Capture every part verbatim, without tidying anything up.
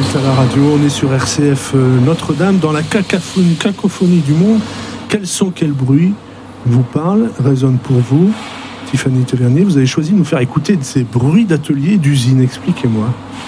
êtes à la radio, on est sur R C F Notre-Dame, dans la cacophonie, cacophonie du monde. Quels sont, quels bruits vous parlent, résonnent pour vous? Tiffany Tavernier, vous avez choisi de nous faire écouter de ces bruits d'ateliers et d'usines. Expliquez-moi.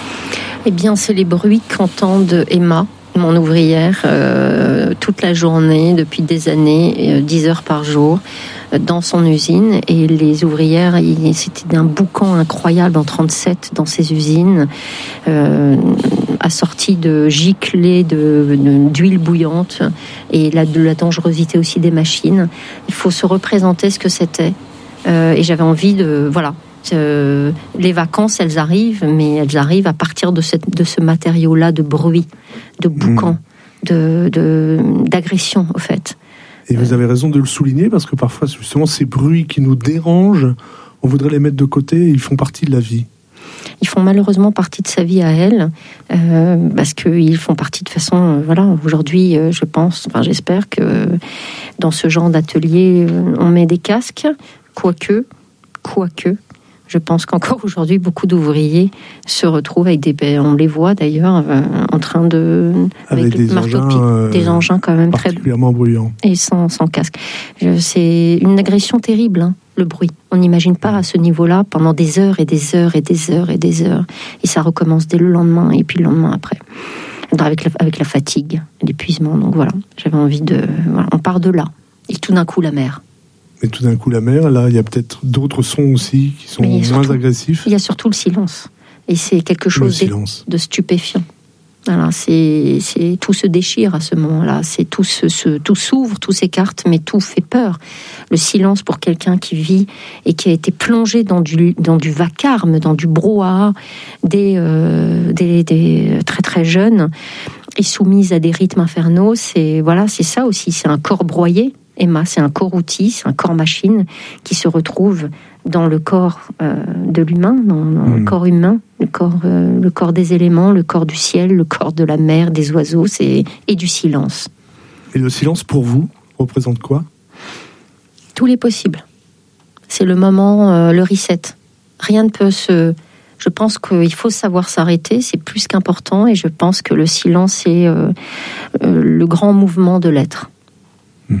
Eh bien, c'est les bruits qu'entendent Emma, mon ouvrière, euh, toute la journée, depuis des années, euh, dix heures par jour, euh, dans son usine. Et les ouvrières, il, c'était d'un boucan incroyable en trente-sept dans ces usines, euh, assorti de giclées de, de, d'huile bouillante et la, de la dangerosité aussi des machines. Il faut se représenter ce que c'était. Euh, et j'avais envie de... Voilà. Euh, les vacances, elles arrivent, mais elles arrivent à partir de, cette, de ce matériau-là de bruit, de boucan, mmh. de, de, d'agression, au fait. Et vous avez raison de le souligner, parce que parfois, justement, ces bruits qui nous dérangent, on voudrait les mettre de côté, et ils font partie de la vie. Ils font malheureusement partie de sa vie à elle, euh, parce qu'ils font partie de façon... Euh, voilà, aujourd'hui, euh, je pense, enfin j'espère que dans ce genre d'atelier, euh, on met des casques, quoique, quoique... Je pense qu'encore aujourd'hui, beaucoup d'ouvriers se retrouvent avec des... On les voit d'ailleurs euh, en train de... Avec, avec des engins, euh, des engins quand même particulièrement très... bruyants. Et sans, sans casque. Je, c'est une agression terrible, hein, le bruit. On n'imagine pas à ce niveau-là pendant des heures et des heures et des heures et des heures. Et ça recommence dès le lendemain et puis le lendemain après. Avec la, avec la fatigue, l'épuisement. Donc voilà, j'avais envie de... Voilà, on part de là. Et tout d'un coup, la mer. Mais tout d'un coup, la mer, là, il y a peut-être d'autres sons aussi qui sont moins surtout, agressifs. Il y a surtout le silence. Et c'est quelque chose de, de stupéfiant. Voilà, c'est, c'est, tout se déchire à ce moment-là. C'est, tout, se, se, tout s'ouvre, tout s'écarte, mais tout fait peur. Le silence pour quelqu'un qui vit et qui a été plongé dans du, dans du vacarme, dans du brouhaha, des, euh, des, des très très jeunes, et soumise à des rythmes infernaux. C'est, voilà, c'est ça aussi, c'est un corps broyé. Emma, c'est un corps outil, c'est un corps machine qui se retrouve dans le corps euh, de l'humain, dans, dans mmh. le corps humain, le corps, euh, le corps des éléments, le corps du ciel, le corps de la mer, des oiseaux, c'est, et du silence. Et le silence, pour vous, représente quoi? Tous les possibles. C'est le moment, euh, le reset. Rien ne peut se... Je pense qu'il faut savoir s'arrêter, c'est plus qu'important, et je pense que le silence est euh, euh, le grand mouvement de l'être. Mmh.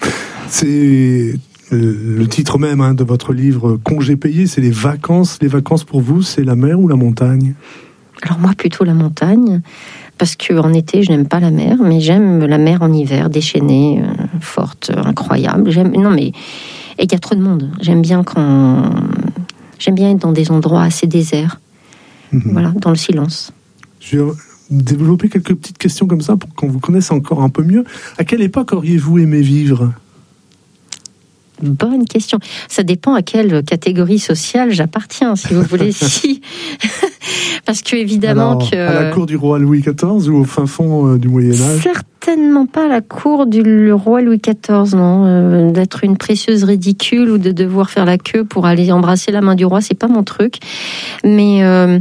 C'est le titre même hein, de votre livre Congé payé, c'est les vacances. Les vacances pour vous, c'est la mer ou la montagne? Alors moi, plutôt la montagne, parce qu'en été, je n'aime pas la mer, mais j'aime la mer en hiver, déchaînée, euh, forte, incroyable. J'aime... Non mais, il y a trop de monde. J'aime bien quand... J'aime bien être dans des endroits assez déserts, mmh. voilà, dans le silence. Je vais développer quelques petites questions comme ça pour qu'on vous connaisse encore un peu mieux. À quelle époque auriez-vous aimé vivre? Bonne question. Ça dépend à quelle catégorie sociale j'appartiens, si vous voulez. Si, parce que évidemment Alors, que à la cour du roi Louis quatorze ou au fin fond euh, du Moyen Âge? Certainement pas à la cour du roi Louis quatorze, non. Euh, d'être une précieuse ridicule ou de devoir faire la queue pour aller embrasser la main du roi, c'est pas mon truc. Mais euh,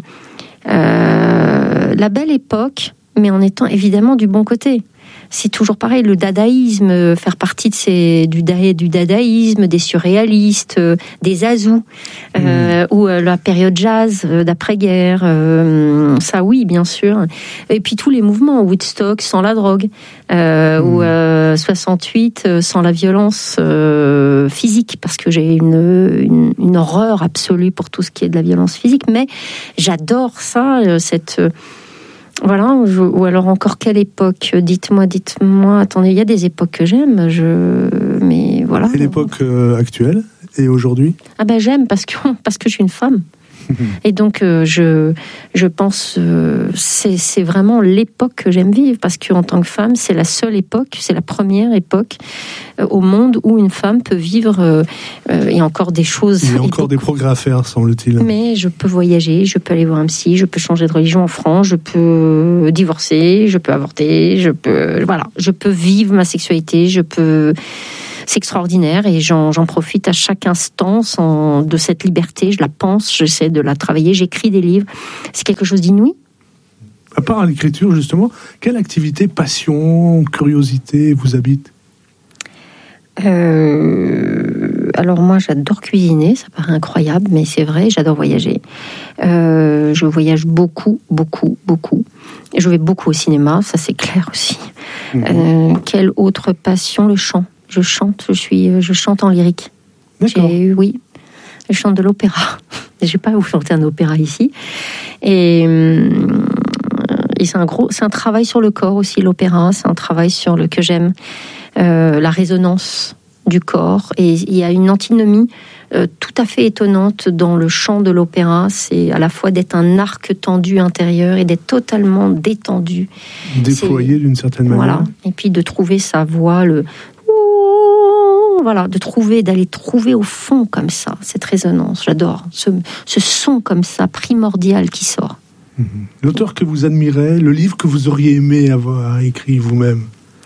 euh, la belle époque, mais en étant évidemment du bon côté. C'est toujours pareil, le dadaïsme, faire partie de ces, du, du dadaïsme, des surréalistes, euh, des azous, euh, mmh. ou euh, la période jazz euh, d'après-guerre, euh, ça oui, bien sûr. Et puis tous les mouvements, Woodstock sans la drogue, euh, mmh. ou euh, soixante-huit euh, sans la violence euh, physique, parce que j'ai une, une, une horreur absolue pour tout ce qui est de la violence physique, mais j'adore ça, euh, cette... Euh, Voilà, ou alors encore quelle époque? Dites-moi, dites-moi. Attendez, il y a des époques que j'aime, je... mais voilà. Et l'époque euh, actuelle et aujourd'hui? Ah ben j'aime parce que parce que je suis une femme. Et donc euh, je je pense euh, c'est c'est vraiment l'époque que j'aime vivre, parce que en tant que femme, c'est la seule époque, c'est la première époque euh, au monde où une femme peut vivre. Euh, euh, il y a encore des choses. Il y a encore des progrès à faire, semble-t-il. Mais je peux voyager, je peux aller voir un psy, je peux changer de religion en France, je peux divorcer, je peux avorter, je peux voilà, je peux vivre ma sexualité, je peux. C'est extraordinaire et j'en, j'en profite à chaque instant sans, de cette liberté. Je la pense, j'essaie de la travailler, j'écris des livres. C'est quelque chose d'inouï. À part l'écriture, justement, quelle activité, passion, curiosité vous habite? euh, alors moi, j'adore cuisiner, ça paraît incroyable, mais c'est vrai, j'adore voyager. Euh, je voyage beaucoup, beaucoup, beaucoup. Je vais beaucoup au cinéma, ça c'est clair aussi. Mmh. Euh, quelle autre passion? Le chant. Je chante, je, suis, je chante en lyrique. D'accord. J'ai, oui, je chante de l'opéra. Je vais pas vous chanter un opéra ici. Et... Et c'est un gros, c'est un travail sur le corps aussi, l'opéra. C'est un travail sur le que j'aime, euh, la résonance du corps. Et il y a une antinomie euh, tout à fait étonnante dans le chant de l'opéra. C'est à la fois d'être un arc tendu intérieur et d'être totalement détendu. Déployé c'est, d'une certaine manière. Voilà. Et puis de trouver sa voix, le voilà, de trouver, d'aller trouver au fond comme ça cette résonance. J'adore ce, ce son comme ça primordial qui sort. L'auteur que vous admirez, le livre que vous auriez aimé avoir écrit vous-même?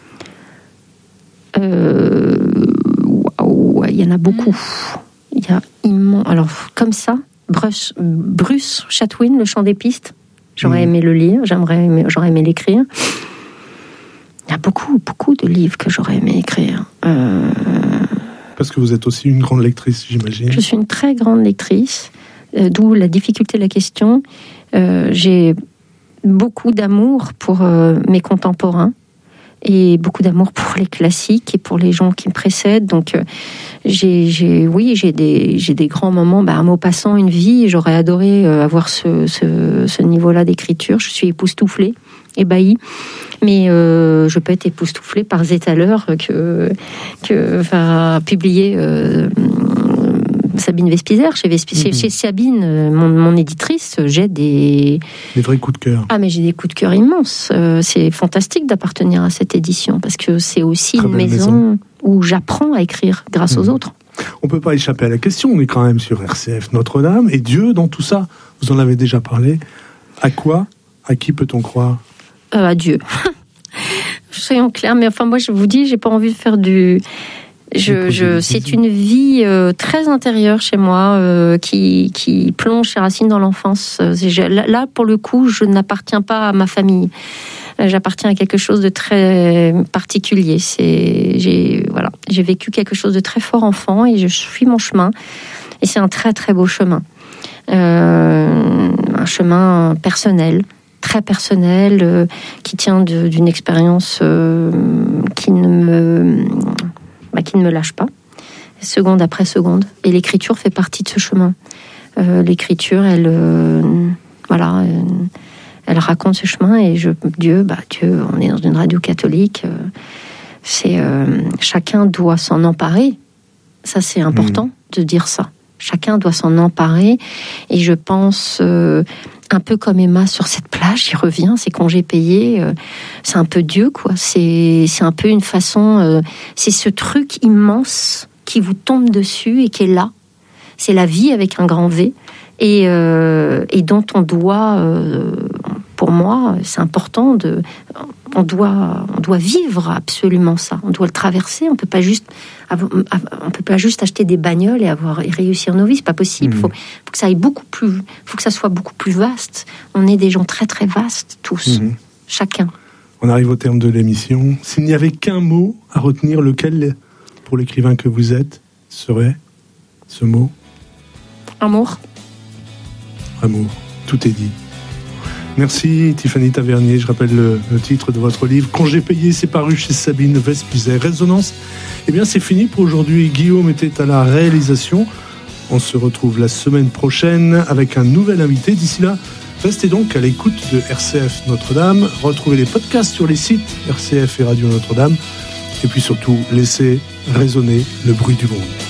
euh, Waouh, il y en a beaucoup. Il y a immense. Alors, comme ça, Bruce, Bruce Chatwin, Le Chant des pistes. J'aurais mmh. aimé le lire, j'aimerais aimé, j'aurais aimé l'écrire. Il y a beaucoup, beaucoup de livres que j'aurais aimé écrire. Euh... Parce que vous êtes aussi une grande lectrice, j'imagine. Je suis une très grande lectrice, euh, d'où la difficulté de la question. Euh, j'ai beaucoup d'amour pour euh, mes contemporains et beaucoup d'amour pour les classiques et pour les gens qui me précèdent. Donc, euh, j'ai, j'ai, oui, j'ai des, j'ai des grands moments. Bah, un mot passant, une vie. J'aurais adoré euh, avoir ce, ce, ce niveau-là d'écriture. Je suis époustouflée, ébahie. Mais euh, je peux être époustouflée par Zetaler que, que va publier euh, Sabine Vespizer. Chez, Vespi- mmh. chez Sabine, mon, mon éditrice, j'ai des... Des vrais coups de cœur. Ah, mais j'ai des coups de cœur immenses. Euh, c'est fantastique d'appartenir à cette édition, parce que c'est aussi Très une maison, maison où j'apprends à écrire grâce mmh. aux autres. On ne peut pas échapper à la question, on est quand même sur R C F Notre-Dame. Et Dieu, dans tout ça, vous en avez déjà parlé. À quoi, à qui peut-on croire? euh, À Dieu. Soyons clairs, mais enfin, moi, je vous dis, j'ai pas envie de faire du... Je, je, c'est une vie euh, très intérieure chez moi euh, qui, qui plonge ses racines dans l'enfance. Là, pour le coup, je n'appartiens pas à ma famille. J'appartiens à quelque chose de très particulier. C'est, j'ai, voilà, j'ai vécu quelque chose de très fort enfant et je suis mon chemin. Et c'est un très très beau chemin, euh, un chemin personnel, très personnel, euh, qui tient de, d'une expérience euh, qui ne me Bah, qui ne me lâche pas, seconde après seconde. Et l'écriture fait partie de ce chemin. Euh, l'écriture, elle, euh, voilà, euh, elle raconte ce chemin. Et je, Dieu, bah, Dieu, on est dans une radio catholique. Euh, c'est euh, chacun doit s'en emparer. Ça, c'est important mmh. de dire ça. Chacun doit s'en emparer. Et je pense. Euh, un peu comme Emma sur cette plage, j'y reviens, ces congés payés, euh, c'est un peu Dieu, quoi. C'est, c'est un peu une façon... Euh, c'est ce truc immense qui vous tombe dessus et qui est là. C'est la vie avec un grand V. Et, euh, et dont on doit... Euh, pour moi, c'est important de... On doit, on doit vivre absolument ça. On doit le traverser. On peut pas juste, avoir, on peut pas juste acheter des bagnoles et avoir et réussir nos vies. C'est pas possible. Il mmh. faut, faut que ça aille beaucoup plus. Faut que ça soit beaucoup plus vaste. On est des gens très très vastes tous, mmh. chacun. On arrive au terme de l'émission. S'il n'y avait qu'un mot à retenir, lequel, pour l'écrivain que vous êtes, serait ce mot? Amour. Amour. Tout est dit. Merci Tiffany Tavernier. Je rappelle le, le titre de votre livre, Congé payé, c'est paru chez Sabine Vespizer. Résonance, eh bien c'est fini pour aujourd'hui. Guillaume était à la réalisation. On se retrouve la semaine prochaine avec un nouvel invité. D'ici là, restez donc à l'écoute de R C F Notre-Dame. Retrouvez les podcasts sur les sites R C F et Radio Notre-Dame. Et puis surtout, laissez résonner le bruit du monde.